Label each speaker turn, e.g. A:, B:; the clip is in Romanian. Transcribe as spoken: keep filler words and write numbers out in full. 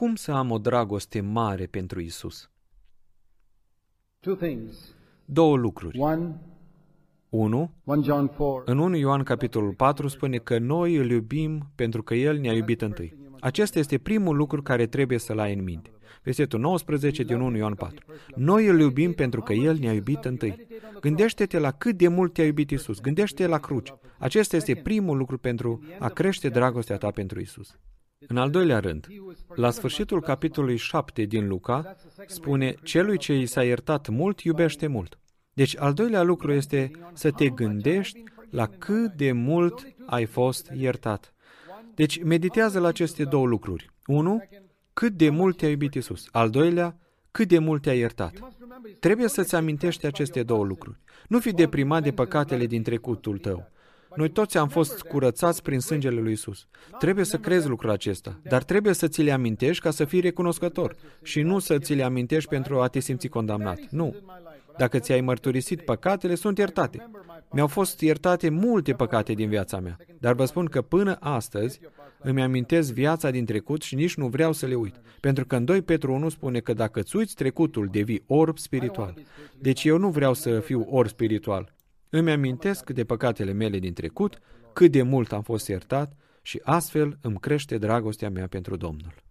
A: cum să am o dragoste mare pentru Isus?
B: Two things.
A: Două lucruri.
B: One,
A: Unu,
B: First John four.
A: în unu Ioan capitolul patru spune că noi îl iubim pentru că El ne-a iubit întâi. Acesta este primul lucru care trebuie să-l ai în minte. Versetul nouăsprezece din unu Ioan patru. Noi îl iubim pentru că El ne-a iubit întâi. Gândește-te la cât de mult te-a iubit Isus. Gândește-te la cruce. Acesta este primul lucru pentru a crește dragostea ta pentru Isus. În al doilea rând, la sfârșitul capitolului șapte din Luca, spune, celui ce i s-a iertat mult, iubește mult. Deci, al doilea lucru este să te gândești la cât de mult ai fost iertat. Deci, meditează la aceste două lucruri. Unu, cât de mult te-a iubit Isus. Al doilea, cât de mult te-a iertat. Trebuie să-ți amintești aceste două lucruri. Nu fi deprimat de păcatele din trecutul tău. Noi toți am fost curățați prin sângele lui Isus. Trebuie să crezi lucrul acesta, dar trebuie să ți le amintești ca să fii recunoscător și nu să ți le amintești pentru a te simți condamnat. Nu. Dacă ți-ai mărturisit păcatele, sunt iertate. Mi-au fost iertate multe păcate din viața mea, dar vă spun că până astăzi îmi amintesc viața din trecut și nici nu vreau să le uit. Pentru că în doi Petru unu spune că dacă îți uiți trecutul, devii orb spiritual. Deci eu nu vreau să fiu orb spiritual. Îmi amintesc de păcatele mele din trecut, cât de mult am fost iertat și astfel îmi crește dragostea mea pentru Domnul.